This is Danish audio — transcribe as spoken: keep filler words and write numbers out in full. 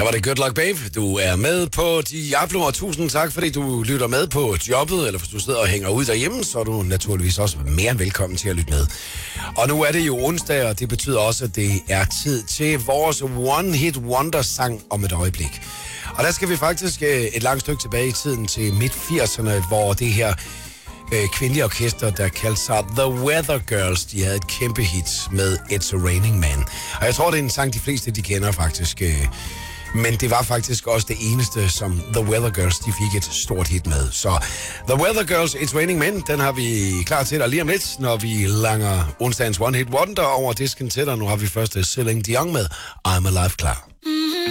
Her var det Good Luck Babe. Du er med på Diablo, og tusind tak, fordi du lytter med på jobbet, eller hvis du sidder og hænger ud derhjemme, så er du naturligvis også mere end velkommen til at lytte med. Og nu er det jo onsdag, og det betyder også, at det er tid til vores One Hit Wonder-sang om et øjeblik. Og der skal vi faktisk et langt stykke tilbage i tiden til midt firserne, hvor det her øh, kvindelige orkester, der kaldte sig The Weather Girls, de havde et kæmpe hit med It's a Raining Man. Og jeg tror, det er en sang, de fleste de kender faktisk. Øh, men det var faktisk også det eneste, som The Weather Girls de fik et stort hit med. Så The Weather Girls, It's Raining Men, den har vi klar til dig lige om lidt, når vi langer onsdagens One Hit Wonder over disken til dig. Nu har vi først Celine Dion med I'm Alive klar.